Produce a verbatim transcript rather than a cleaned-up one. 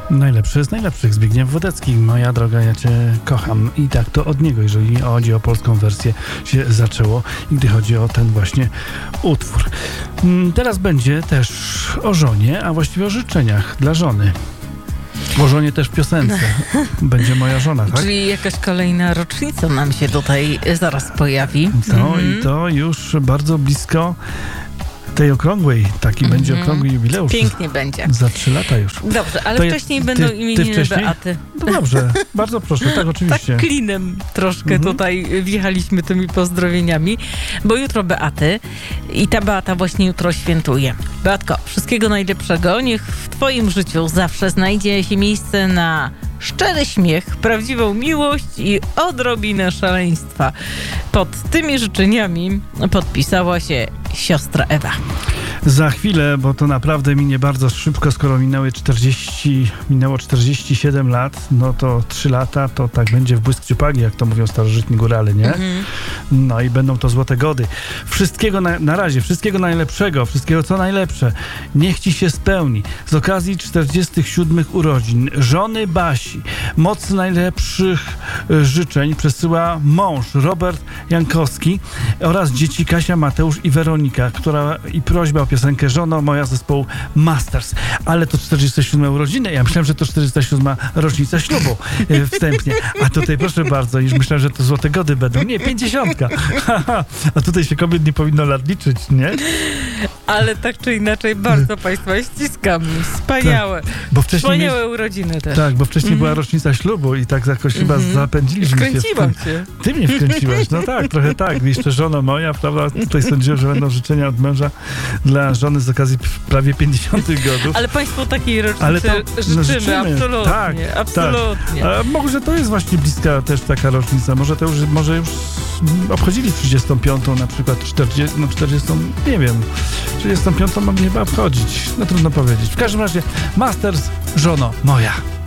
Najlepszy z najlepszych, Zbigniew Wodecki. Moja droga, ja cię kocham. I tak to od niego, jeżeli chodzi o polską wersję, się zaczęło, gdy chodzi o ten właśnie utwór. Teraz będzie też o żonie, a właściwie o życzeniach dla żony. O żonie też w piosence. Będzie moja żona, tak? Czyli jakaś kolejna rocznica nam się tutaj zaraz pojawi. To mm-hmm. i to już bardzo blisko tej okrągłej, taki mm-hmm. będzie okrągły jubileusz. Pięknie będzie. Za trzy lata już. Dobrze, ale to wcześniej ty, będą ty, imieniny ty Beaty. No dobrze, bardzo proszę, tak oczywiście. Tak klinem troszkę mm-hmm. tutaj wjechaliśmy tymi pozdrowieniami, bo jutro Beaty i ta Beata właśnie jutro świętuje. Beatko, wszystkiego najlepszego. Niech w twoim życiu zawsze znajdzie się miejsce na szczery śmiech, prawdziwą miłość i odrobinę szaleństwa. Pod tymi życzeniami podpisała się siostra Ewa. Za chwilę, bo to naprawdę minie bardzo szybko, skoro minęły czterdzieści, minęło czterdzieści siedem lat, no to trzy lata, to tak będzie w błysk ciupagi, jak to mówią starożytni górale, nie? Mm-hmm. No i będą to złote gody. Wszystkiego na, na razie, wszystkiego najlepszego, wszystkiego co najlepsze. Niech ci się spełni. Z okazji czterdziestych siódmych urodzin żony Basi moc najlepszych życzeń przesyła mąż Robert Jankowski oraz dzieci Kasia, Mateusz i Weronika, która i prośba o piosenkę Żono moja zespołu Masters. Ale to czterdzieste siódme urodziny. Ja myślałem, że to czterdziesta siódma rocznica ślubu e, wstępnie. A tutaj proszę bardzo, już myślałem, że to złote gody będą. Nie, pięćdziesiątka. A tutaj się kobiet nie powinno lat liczyć, nie? Ale tak czy inaczej bardzo państwa ściskam. Wspaniałe. Tak, bo wcześniej Wspaniałe mi... urodziny też. Tak, bo wcześniej mm-hmm. była rocznica ślubu i tak jakoś chyba mm-hmm. zapędziliśmy Wkręciłam się. cię. Ty mnie wkręciłaś. No tak, trochę tak. Jeszcze żono moja, prawda? Tutaj sądziłem, że będą życzenia od męża dla żony z okazji prawie pięćdziesiątych godów. Ale państwu takiej rocznicy Ale to, życzymy, no, życzymy, absolutnie. Tak, absolutnie. Tak. A może to jest właśnie bliska też taka rocznica. Może to już, może już obchodzili trzydziestą piątą na przykład czterdziestą, no czterdziestą, nie wiem, trzydziestą piątą mogli chyba obchodzić. No trudno powiedzieć. W każdym razie Masters, żono moja.